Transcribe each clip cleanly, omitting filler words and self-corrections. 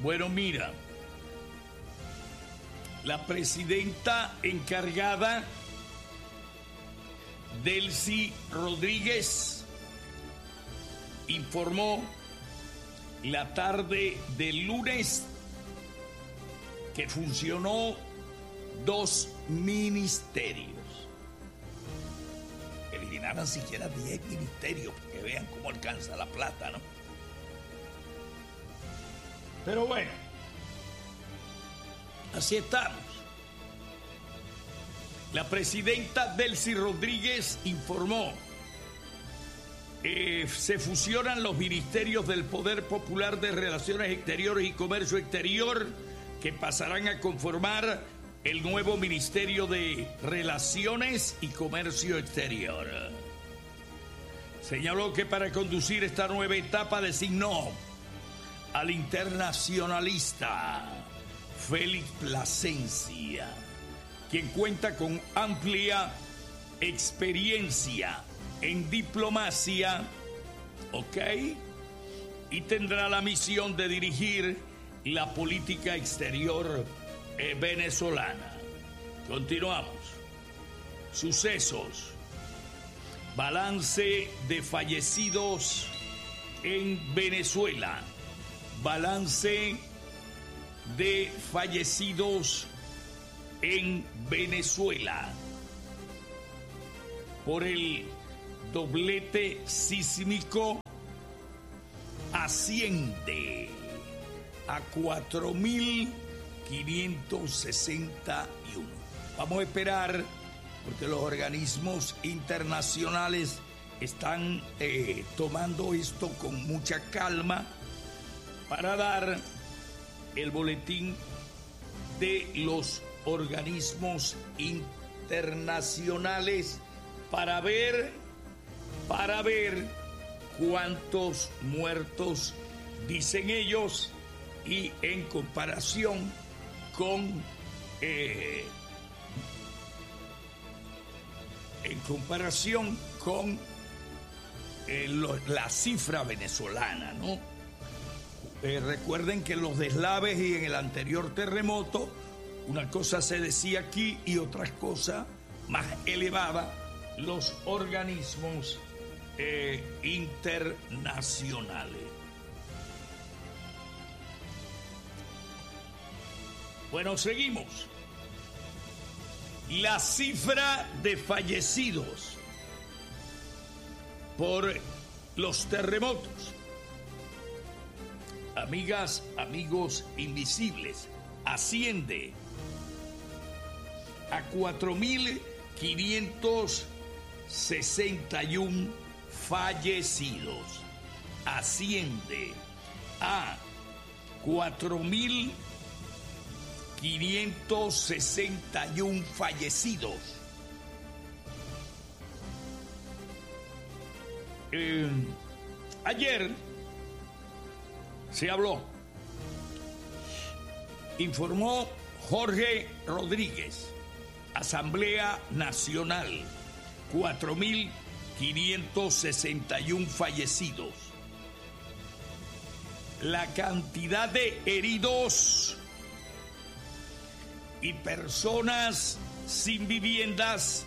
Bueno, mira, la presidenta encargada, Delcy Rodríguez, informó la tarde del lunes que funcionó 2 ministerios. Eliminaran siquiera 10 ministerios, para que vean cómo alcanza la plata, ¿no? Pero bueno, así estamos. La presidenta Delcy Rodríguez informó se fusionan los ministerios del Poder Popular de Relaciones Exteriores y Comercio Exterior, que pasarán a conformar el nuevo Ministerio de Relaciones y Comercio Exterior. Señaló que para conducir esta nueva etapa designó al internacionalista Félix Plasencia, quien cuenta con amplia experiencia en diplomacia, ¿ok? Y tendrá la misión de dirigir la política exterior venezolana. Continuamos. Sucesos. Balance de fallecidos en Venezuela. Balance de fallecidos en Venezuela por el doblete sísmico asciende a 4.561. Vamos a esperar, porque los organismos internacionales están tomando esto con mucha calma para dar el boletín de los organismos internacionales para ver cuántos muertos dicen ellos, y en comparación con la cifra venezolana, ¿no? Recuerden que en los deslaves y en el anterior terremoto, una cosa se decía aquí y otra cosa más elevada, los organismos internacionales. Bueno, seguimos. La cifra de fallecidos por los terremotos, amigas, amigos invisibles, asciende a 4.561 fallecidos. Asciende a 4.561 fallecidos. Ayer se habló, informó Jorge Rodríguez, Asamblea Nacional, 4.561 fallecidos. La cantidad de heridos y personas sin viviendas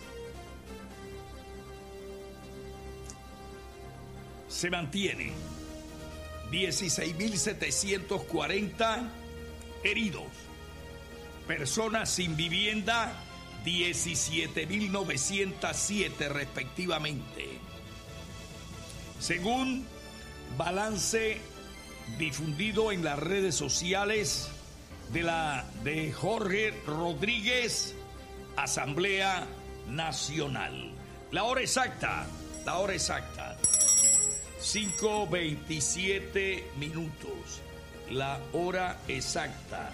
se mantiene. 16.740 heridos. Personas sin vivienda, 17.907 respectivamente. Según balance difundido en las redes sociales de Jorge Rodríguez, Asamblea Nacional. La hora exacta, 5:27 minutos. La hora exacta,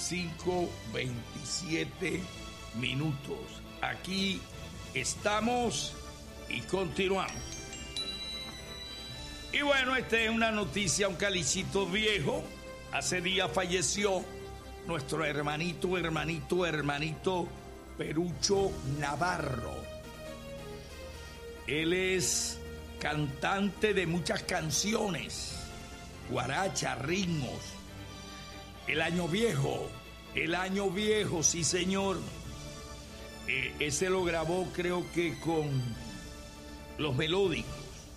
5:27 minutos. Aquí estamos y continuamos. Y bueno, esta es una noticia, un calichito viejo. Hace días falleció nuestro hermanito Perucho Navarro. Él es cantante de muchas canciones, guaracha, ritmos. El Año Viejo, sí señor. Ese lo grabó creo que con Los Melódicos.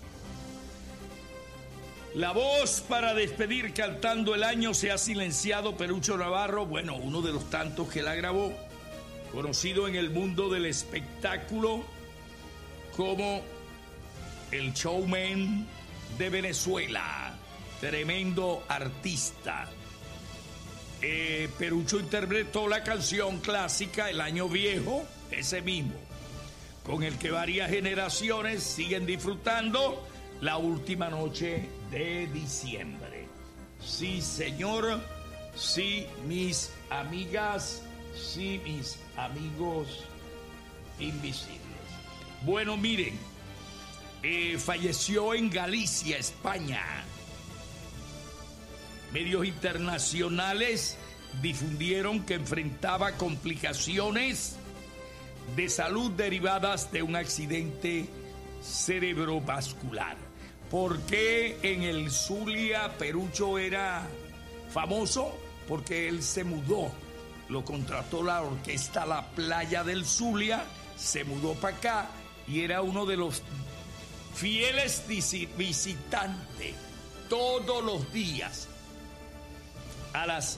La voz para despedir cantando El Año se ha silenciado. Perucho Navarro, bueno, uno de los tantos que la grabó, conocido en el mundo del espectáculo como el showman de Venezuela, tremendo artista. Perucho interpretó la canción clásica El Año Viejo, ese mismo, con el que varias generaciones siguen disfrutando la última noche de diciembre. Sí, señor, sí, mis amigas, sí, mis amigos invisibles. Bueno, miren, falleció en Galicia, España. Medios internacionales difundieron que enfrentaba complicaciones de salud derivadas de un accidente cerebrovascular. ¿Por qué en el Zulia Perucho era famoso? Porque él se mudó, lo contrató la orquesta La Playa del Zulia, se mudó para acá y era uno de los fieles visitantes todos los días a las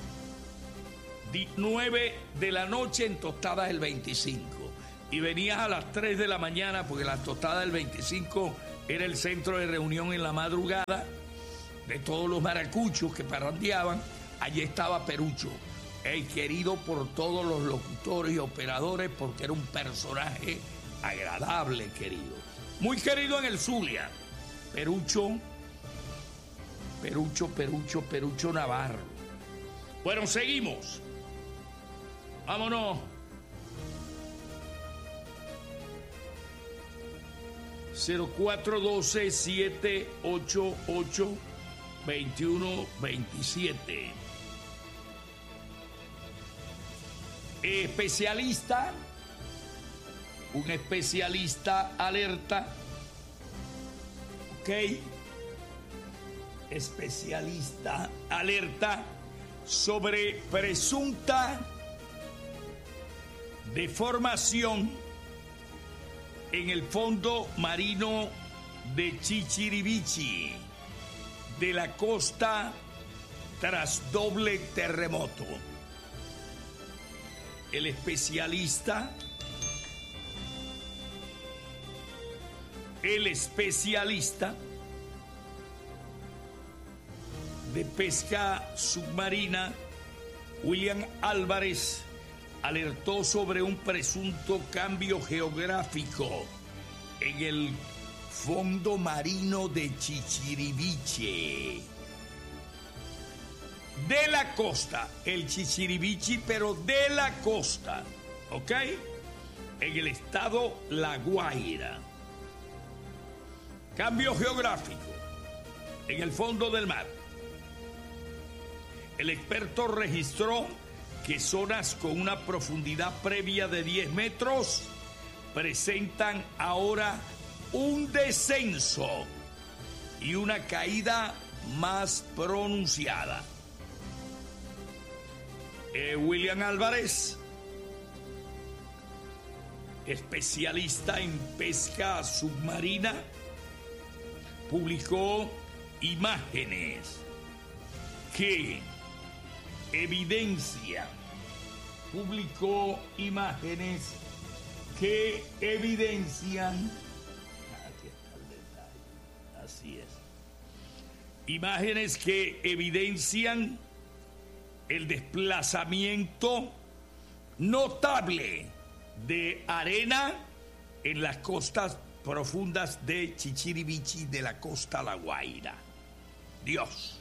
9 de la noche en Tostadas el 25. Y venías a las 3 de la mañana porque la Tostada del 25 era el centro de reunión en la madrugada de todos los maracuchos que parrandeaban. Allí estaba Perucho, querido por todos los locutores y operadores porque era un personaje agradable, querido. Muy querido en el Zulia. Perucho Navarro. Bueno, seguimos. Vámonos. 0412-788-2127. Un especialista alerta. Ok. Especialista alerta sobre presunta deformación en el fondo marino de Chichirivichi, de la costa tras doble terremoto. El especialista de pesca submarina, William Álvarez, alertó sobre un presunto cambio geográfico en el fondo marino de Chichiriviche. De la costa, el Chichiriviche, pero de la costa, ¿ok? En el estado La Guaira. Cambio geográfico en el fondo del mar. El experto registró que zonas con una profundidad previa de 10 metros presentan ahora un descenso y una caída más pronunciada. William Álvarez, especialista en pesca submarina, publicó imágenes que evidencian aquí está el detalle, así es, imágenes que evidencian el desplazamiento notable de arena en las costas profundas de Chichiriviche de la costa La Guaira. Dios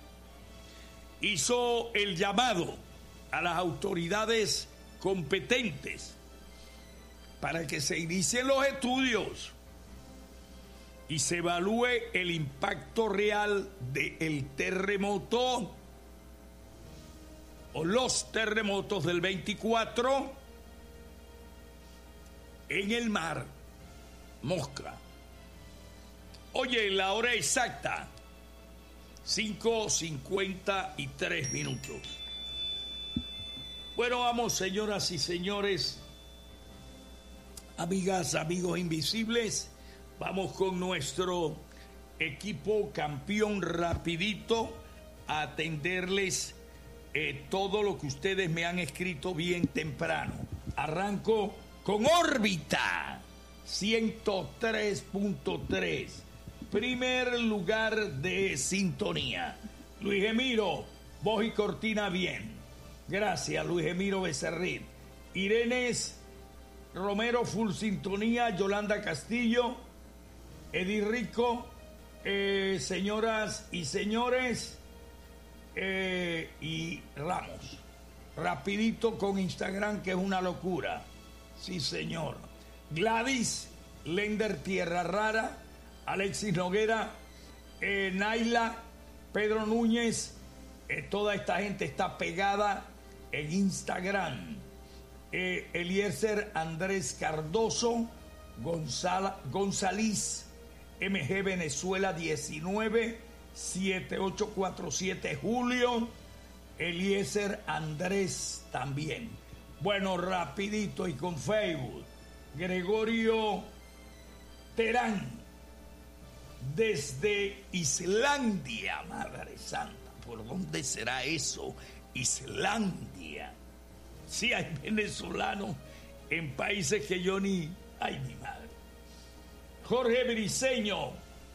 hizo el llamado a las autoridades competentes para que se inicien los estudios y se evalúe el impacto real del terremoto o los terremotos del 24 en el mar Mosca. Oye, la hora exacta, 5:53. Bueno, vamos, señoras y señores, amigas, amigos invisibles, vamos con nuestro equipo campeón rapidito a atenderles todo lo que ustedes me han escrito bien temprano. Arranco con órbita 103.3, primer lugar de sintonía. Luis Emiro, voz y cortina bien. Gracias, Luis Emiro Becerril. Irenes Romero, full sintonía. Yolanda Castillo, Eddie Rico, señoras y señores, y Ramos. Rapidito con Instagram, que es una locura. Sí, señor. Gladys, Lender Tierra Rara, Alexis Noguera, Naila, Pedro Núñez, toda esta gente está pegada en Instagram. Eliezer Andrés Cardoso, González, MG Venezuela 19, 7847 Julio, Eliezer Andrés también. Bueno, rapidito y con Facebook. Gregorio Terán, desde Islandia, Madre Santa. ¿Por dónde será eso? Islandia. Sí, hay venezolanos en países que yo ni... Ay, mi madre. Jorge Briceño,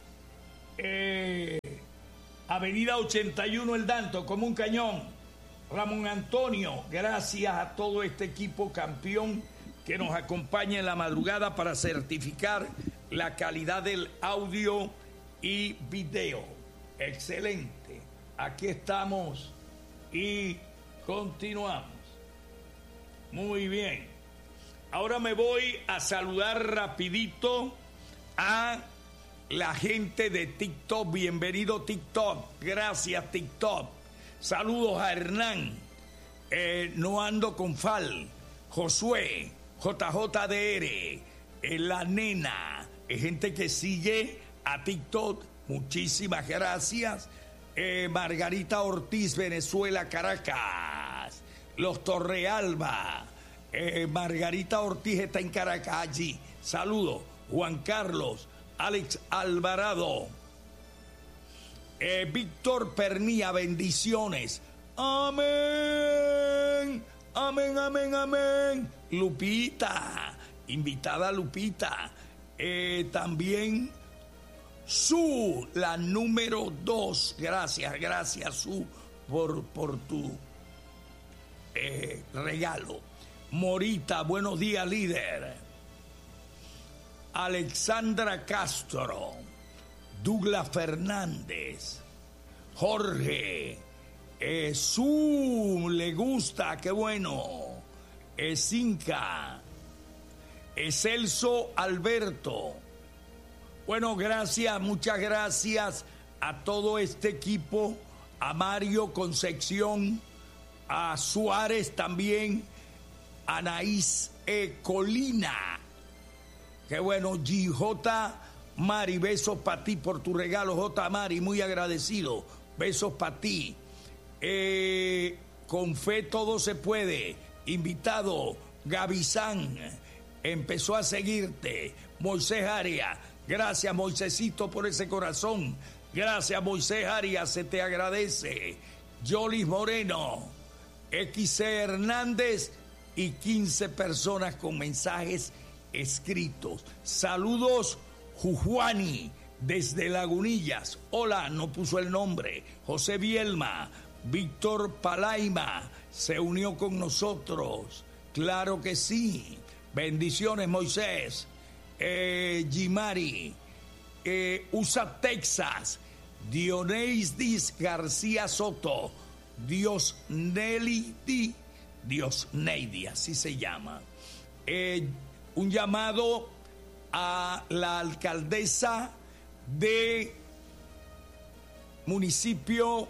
Avenida 81 El Danto, como un cañón. Ramón Antonio, gracias a todo este equipo campeón que nos acompaña en la madrugada para certificar la calidad del audio y video. Excelente. Aquí estamos y continuamos. Muy bien. Ahora me voy a saludar rapidito a la gente de TikTok. Bienvenido TikTok. Gracias TikTok. Saludos a Hernán. No ando con Fal. Josué. JJDR. La nena. Gente que sigue a TikTok. Muchísimas gracias. Margarita Ortiz, Venezuela, Caracas. Los Torrealba. Margarita Ortiz está en Caracas allí. Saludos. Juan Carlos. Alex Alvarado. Víctor Pernía, bendiciones. Amén. Amén, amén, amén. Lupita. Invitada Lupita. También Su, la número 2. Gracias, Su, por tu regalo. Morita, buenos días, líder. Alexandra Castro, Douglas Fernández, Jorge, Su, le gusta, qué bueno. Cinca, Celso Alberto. Bueno, gracias, muchas gracias a todo este equipo, a Mario Concepción, a Suárez también, a Anaís Colina. Qué bueno, J. Mari, besos para ti por tu regalo, J. Mari, muy agradecido. Besos para ti. Con fe todo se puede. Invitado, Gavizán, empezó a seguirte. Moisés Arias, gracias Moisésito por ese corazón. Gracias Moisés Arias, se te agradece. Jolis Moreno, XC Hernández y 15 personas con mensajes escritos. Saludos, Jujuani, desde Lagunillas. Hola, no puso el nombre. José Bielma, Víctor Palaima, se unió con nosotros. Claro que sí. Bendiciones, Moisés. Jimari, USA, Texas. Dioneidis García Soto. Diosneidi, así se llama. Un llamado a la alcaldesa de municipio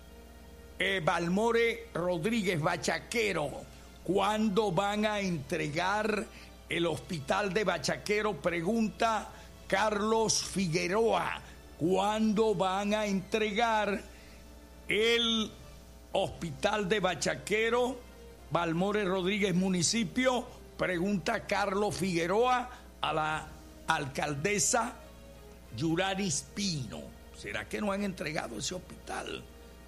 Balmore Rodríguez Bachaquero. ¿Cuándo van a entregar el hospital de Bachaquero? Pregunta Carlos Figueroa. ¿Cuándo van a entregar el hospital de Bachaquero? Balmores Rodríguez, municipio. Pregunta Carlos Figueroa a la alcaldesa Yuraris Pino. ¿Será que no han entregado ese hospital?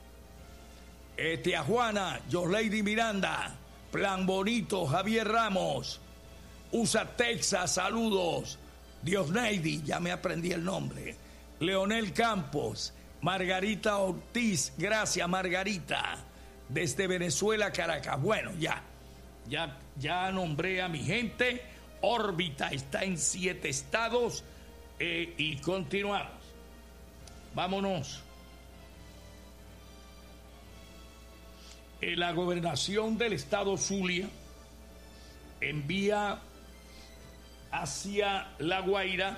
Tía Juana, Joslady Miranda, Plan Bonito, Javier Ramos, USA Texas, saludos. Diosneidi, ya me aprendí el nombre. Leonel Campos, Margarita Ortiz, gracias Margarita, desde Venezuela, Caracas. Bueno, ya nombré a mi gente. Órbita está en 7 estados y continuamos. Vámonos. La gobernación del estado Zulia envía hacia La Guaira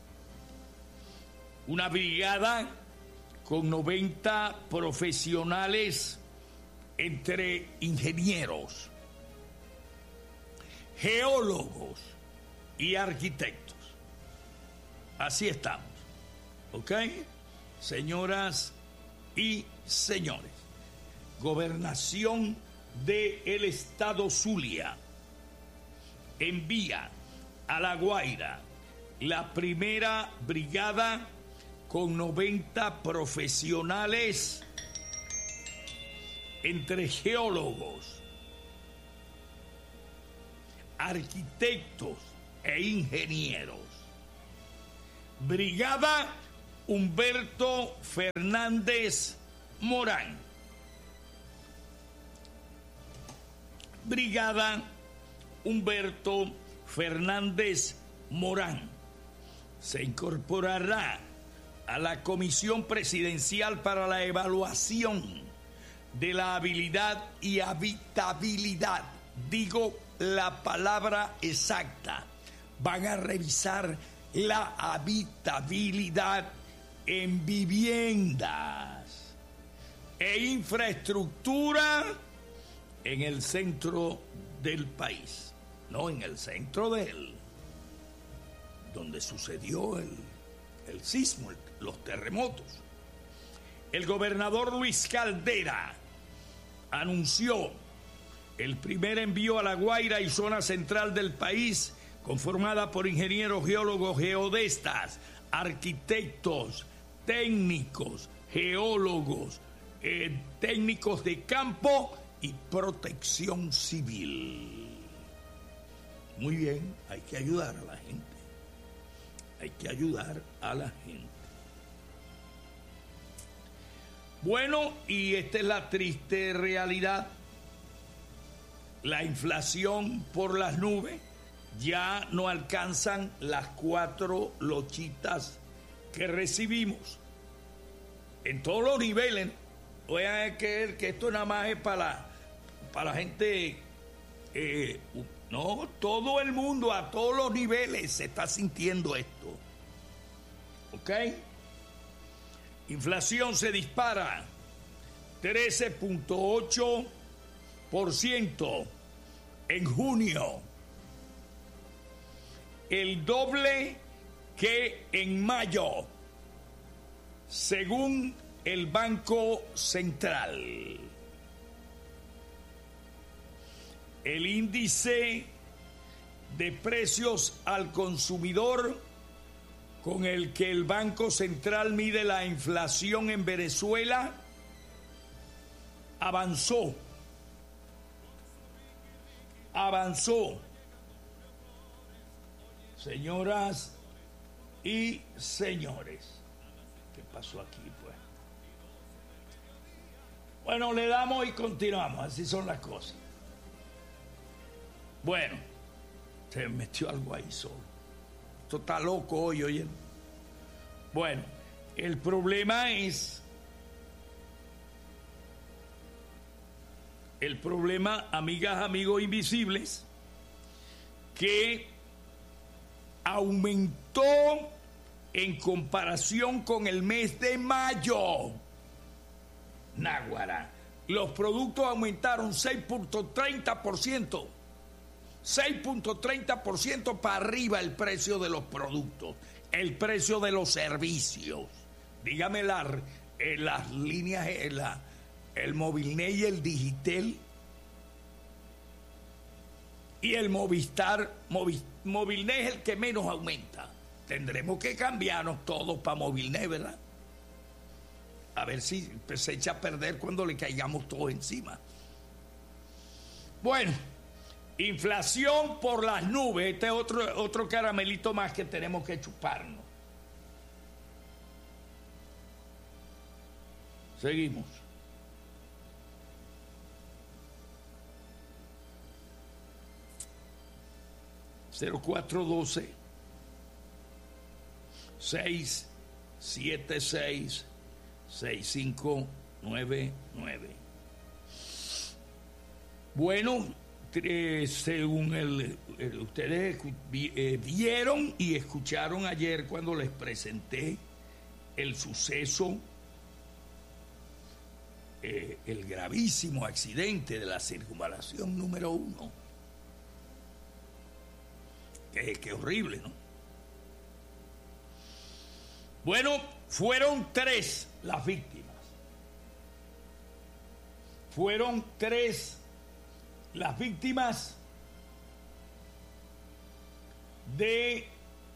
una brigada con 90 profesionales entre ingenieros, geólogos y arquitectos. Así estamos, ¿ok? Señoras y señores, gobernación del estado Zulia envía a La Guaira la primera brigada con 90 profesionales entre geólogos, arquitectos e ingenieros. Brigada Humberto Fernández Morán. Brigada Humberto Fernández Morán se incorporará a la Comisión Presidencial para la Evaluación de la Habilidad y Habitabilidad. Digo la palabra exacta. Van a revisar la habitabilidad en viviendas e infraestructura en el centro del país, no en el centro donde sucedió el sismo, los terremotos. El gobernador Luis Caldera anunció el primer envío a La Guaira y zona central del país, conformada por ingenieros, geólogos, geodestas, arquitectos, técnicos, geólogos, técnicos de campo y protección civil. Muy bien, hay que ayudar a la gente. Hay que ayudar a la gente. Bueno, y esta es la triste realidad. La inflación por las nubes. Ya no alcanzan las 4 lochitas que recibimos. En todos los niveles. Voy a creer que esto nada más es para la gente. No, todo el mundo, a todos los niveles se está sintiendo esto. ¿Ok? Inflación se dispara 13.8% en junio. El doble que en mayo, según el Banco Central. El índice de precios al consumidor con el que el Banco Central mide la inflación en Venezuela avanzó. Señoras y señores, ¿qué pasó aquí, pues? Bueno, le damos y continuamos, así son las cosas. Bueno, se metió algo ahí solo. Esto está loco hoy, oye. Bueno, el problema es... amigas, amigos invisibles, que aumentó en comparación con el mes de mayo. Náguara, los productos aumentaron 6.30%. 6.30% para arriba el precio de los productos, el precio de los servicios. Dígame las líneas, el Movilnet y el Digitel y el Movilnet es el que menos aumenta. Tendremos que cambiarnos todos para Movilnet, ¿verdad? A ver si se echa a perder cuando le caigamos todos encima. Bueno, inflación por las nubes. Este es otro caramelito más que tenemos que chuparnos. Seguimos. (0412) 676 6599. Bueno, según ustedes vieron y escucharon ayer cuando les presenté el suceso, el gravísimo accidente de la circunvalación número 1. Qué horrible, ¿no? Bueno, fueron 3 las víctimas. Fueron 3 las víctimas de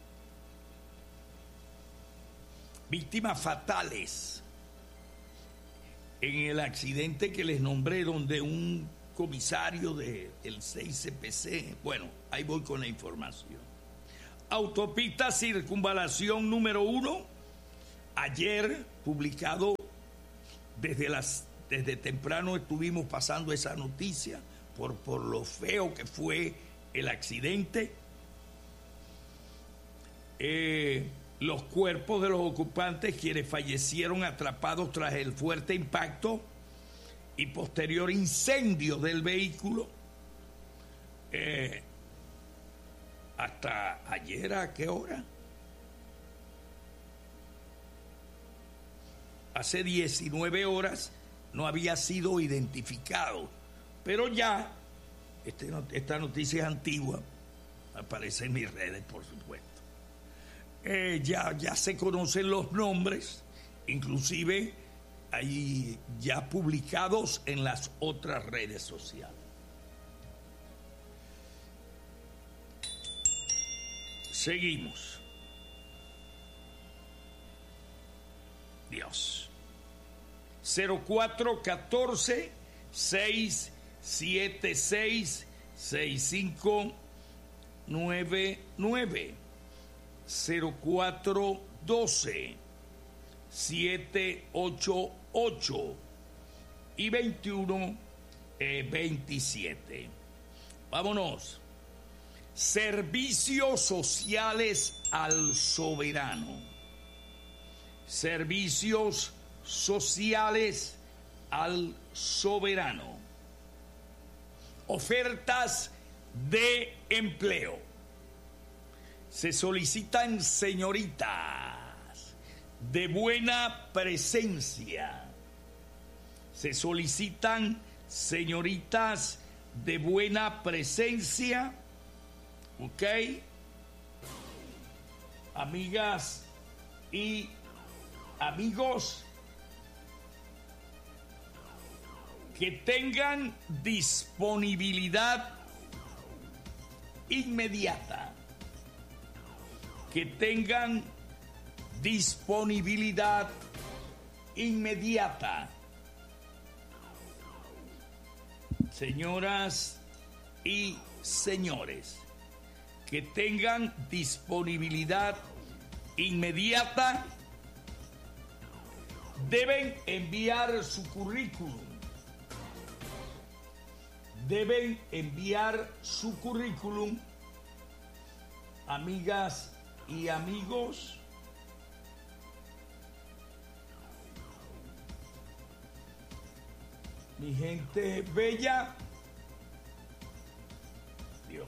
víctimas fatales en el accidente que les nombré, donde un comisario del 6CPC, bueno, ahí voy con la información. Autopista Circunvalación número 1, ayer publicado, desde temprano estuvimos pasando esa noticia por lo feo que fue el accidente. Los cuerpos de los ocupantes, quienes fallecieron atrapados tras el fuerte impacto y posterior incendio del vehículo, hasta ayer, ¿a qué hora? Hace 19 horas no había sido identificado, pero ya, esta noticia es antigua, aparece en mis redes, por supuesto. Ya se conocen los nombres, inclusive hay ya publicados en las otras redes sociales. Seguimos. Dios. 0414 676 6599 0412 788 y 2127. Vámonos. Servicios sociales al soberano. Servicios sociales al soberano. Ofertas de empleo. Se solicitan señoritas de buena presencia. Se solicitan señoritas de buena presencia. ¿Ok? Amigas y amigos que tengan disponibilidad inmediata. Que tengan disponibilidad inmediata. Señoras y señores, que tengan disponibilidad inmediata, deben enviar su currículum. Deben enviar su currículum, amigas y amigos, mi gente bella. Dios.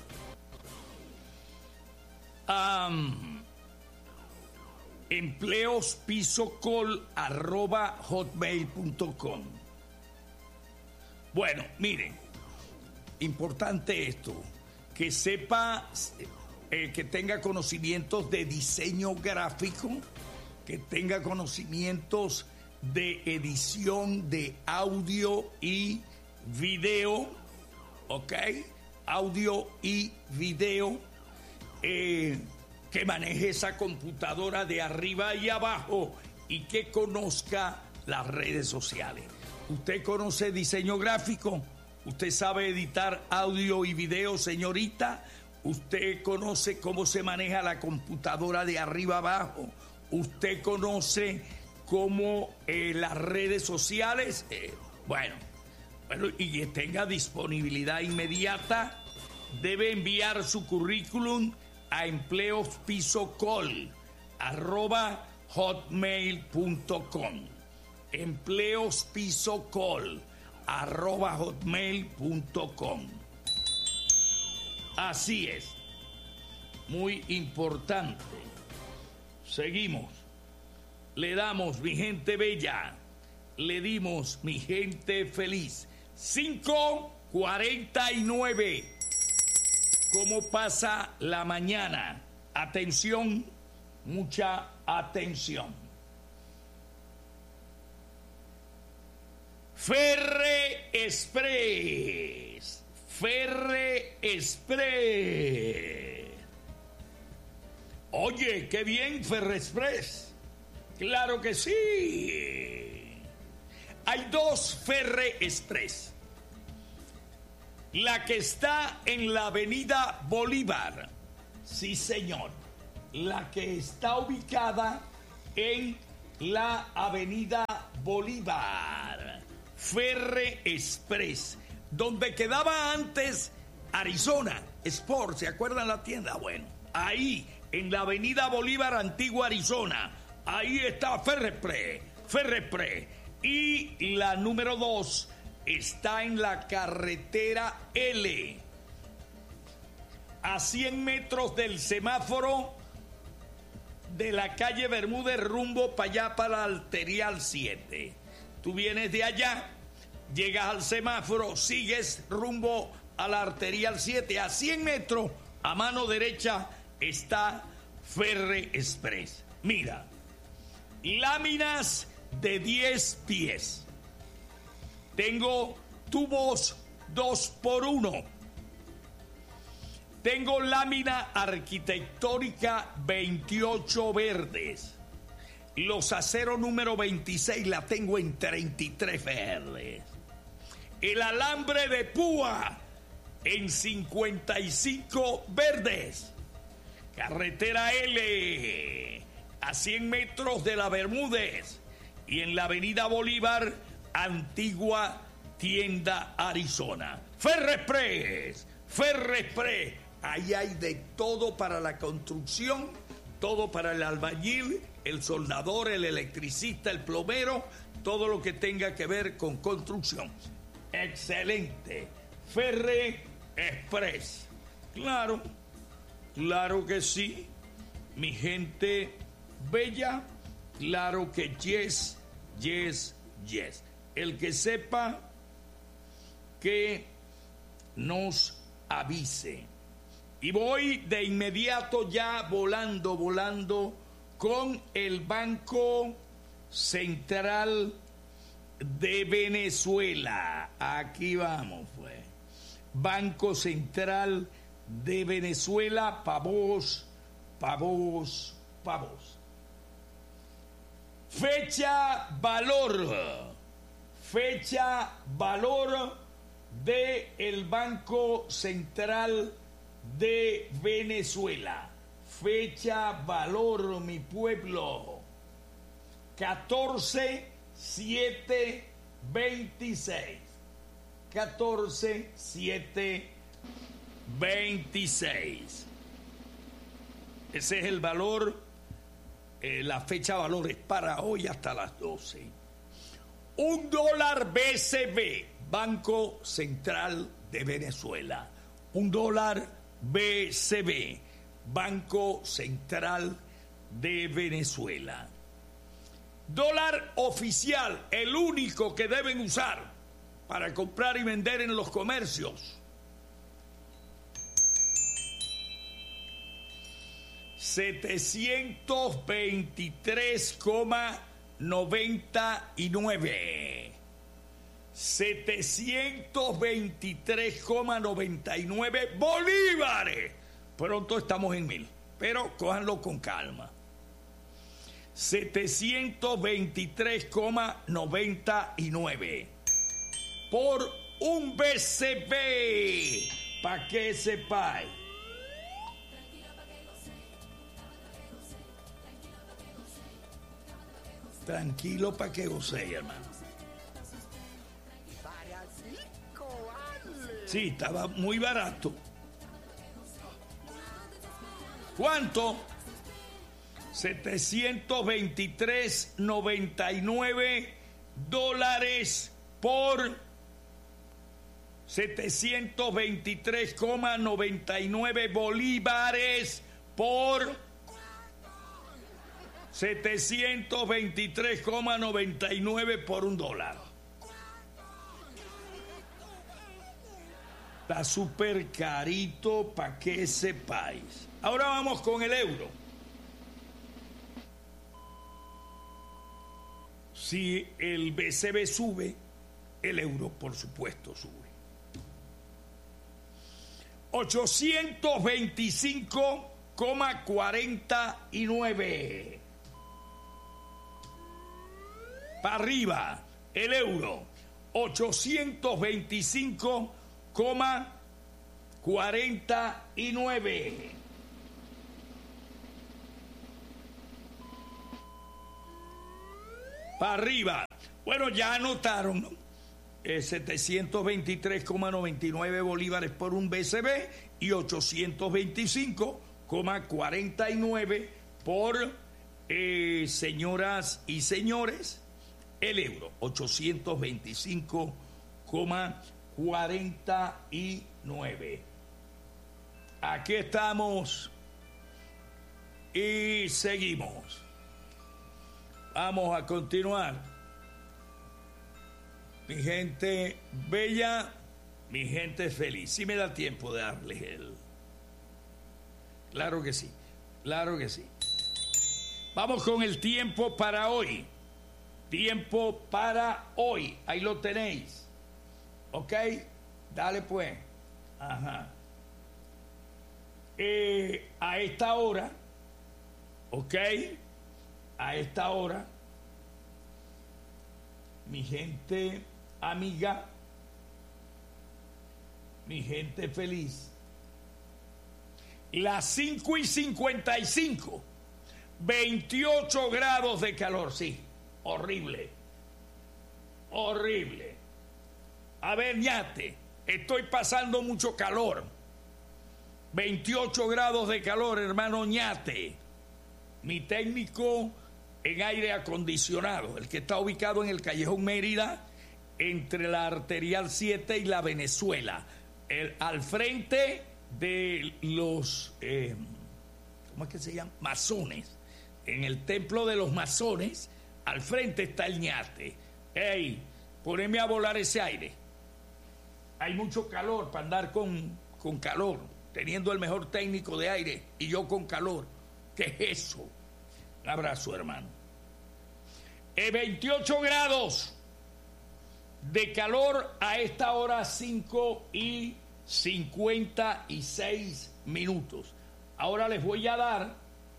empleospisocol@hotmail.com. Bueno, miren, importante esto, que sepa, que tenga conocimientos de diseño gráfico, que tenga conocimientos de edición de audio y video, ¿ok? audio y video, que maneje esa computadora de arriba y abajo y que conozca las redes sociales. ¿Usted conoce diseño gráfico? ¿Usted sabe editar audio y video, señorita? ¿Usted conoce cómo se maneja la computadora de arriba abajo? ¿Usted conoce cómo las redes sociales? Bueno, y que tenga disponibilidad inmediata, debe enviar su currículum a empleospisocall@hotmail.com. empleospisocall@hotmail.com. Así es. Muy importante. Seguimos. Le damos, mi gente bella. Le dimos, mi gente feliz. 5:49. ¿Cómo pasa la mañana? Atención, mucha atención. Ferre Express. Ferre Express. Oye, qué bien, Ferre Express. Claro que sí. Hay dos Ferre Express. La que está en la avenida Bolívar. Sí, señor. La que está ubicada en la avenida Bolívar. Ferre Express. Donde quedaba antes Arizona Sport. ¿Se acuerdan la tienda? Bueno, ahí, en la avenida Bolívar, Antigua Arizona. Ahí está Ferre Express. Ferre Express. Y la número 2 está en la carretera L, a 100 metros del semáforo de la calle Bermúdez, rumbo para allá, para la arterial 7. Tú vienes de allá, llegas al semáforo, sigues rumbo a la arterial 7, a 100 metros, a mano derecha está Ferre Express. Mira, láminas de 10 pies. Tengo tubos 2x1. Tengo lámina arquitectónica 28 verdes. Los aceros número 26 la tengo en 33 verdes. El alambre de púa en 55 verdes. Carretera L, a 100 metros de la Bermúdez. Y en la avenida Bolívar, Antigua Tienda Arizona. Ferre Express, Ferre Express. Ahí hay de todo para la construcción, todo para el albañil, el soldador, el electricista, el plomero, todo lo que tenga que ver con construcción. Excelente. Ferre Express. Claro, claro que sí. Mi gente bella, claro que yes, yes, yes. El que sepa, que nos avise. Y voy de inmediato ya volando con el Banco Central de Venezuela. Aquí vamos, pues. Banco Central de Venezuela, pa' vos. Fecha valor de el Banco Central de Venezuela. Fecha valor, mi pueblo. 14/7/26. 14/7/26. Ese es el valor. La fecha valor es para hoy hasta las 12. $1 BCB, Banco Central de Venezuela. $1 BCB, Banco Central de Venezuela. Dólar oficial, el único que deben usar para comprar y vender en los comercios. 723,99. 723,99 bolívares. Pronto estamos en 1000, pero cójanlo con calma. 723,99 por un BCB, para que sepáis. Tranquilo para que gocéis, hermano. Sí, estaba muy barato. ¿Cuánto? 723,99 dólares por 723,99 bolívares por 723,99 por $1. Está súper carito para que sepáis. Ahora vamos con el euro. Si el BCB sube, el euro por supuesto sube. 825,49. Para arriba, el euro. 825,49. Para arriba. Bueno, ya anotaron, ¿no? 723,99 bolívares por un BCB y 825,49 por, señoras y señores, el euro. 825,49. Aquí estamos y seguimos. Vamos a continuar. Mi gente bella, mi gente feliz. Si me da tiempo de darles el... Claro que sí, claro que sí. Vamos con el tiempo para hoy. Tiempo para hoy. Ahí lo tenéis. ¿Ok? Dale pues. Ajá. A esta hora, ¿ok? A esta hora, mi gente amiga, mi gente feliz, las 5:55, 28 grados de calor, sí, horrible, horrible. A ver, ñate, estoy pasando mucho calor, 28 grados de calor, hermano ñate, mi técnico en aire acondicionado, el que está ubicado en el Callejón Mérida, entre la Arterial 7 y la Venezuela, al frente de los, ¿cómo es que se llama? Masones. En el templo de los masones, al frente está el ñate. ¡Ey! Poneme a volar ese aire. Hay mucho calor para andar con calor, teniendo el mejor técnico de aire y yo con calor. ¿Qué es eso? Un abrazo, hermano. 28 grados de calor a esta hora, 5:56. Ahora les voy a dar,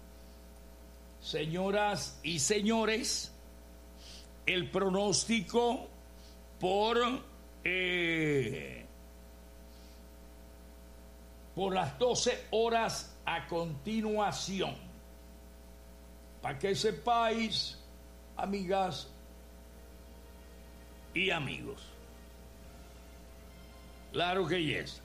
señoras y señores, el pronóstico por las 12 horas a continuación. Para que sepáis, amigas y amigos. Claro que yes.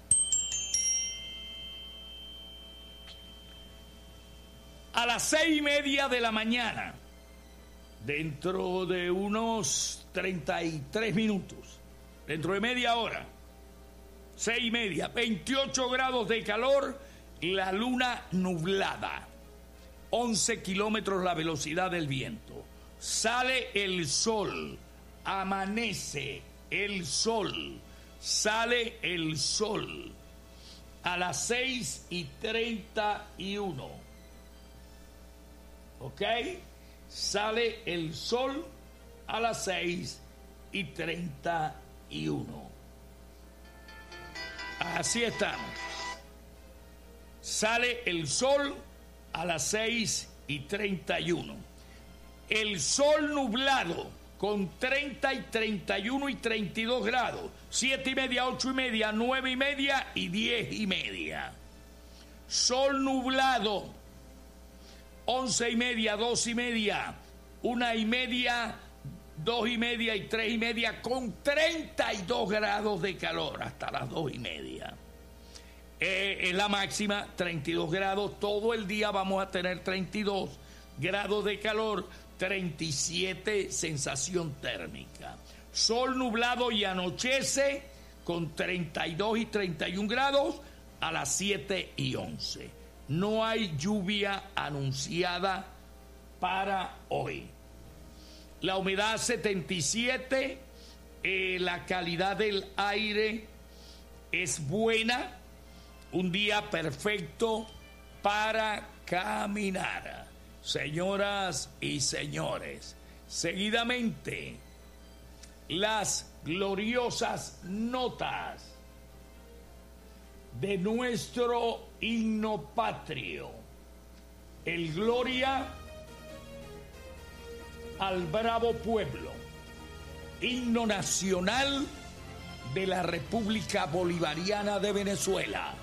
A las 6:30 de la mañana, dentro de unos 33 minutos, dentro de media hora, 6:30, 28 grados de calor, la luna nublada, 11 kilómetros la velocidad del viento, sale el sol, amanece el sol, sale el sol a las 6:31. ¿Ok? Sale el sol a las 6:31. 31. Así estamos. Sale el sol a las 6:31. El sol nublado con 30 y 31 y 32 grados. 7:30, 8:30, 9:30 y 10:30. Sol nublado 11:30, 12:30, 1:30, 2:30 y 3:30 con 32 grados de calor hasta las 2:30. Es la máxima, 32 grados. Todo el día vamos a tener 32 grados de calor, 37 sensación térmica. Sol nublado y anochece con 32 y 31 grados a las 7:11. No hay lluvia anunciada para hoy. La humedad 77, la calidad del aire es buena, un día perfecto para caminar. Señoras y señores, seguidamente las gloriosas notas de nuestro himno patrio, el Gloria al Bravo Pueblo, himno nacional de la República Bolivariana de Venezuela.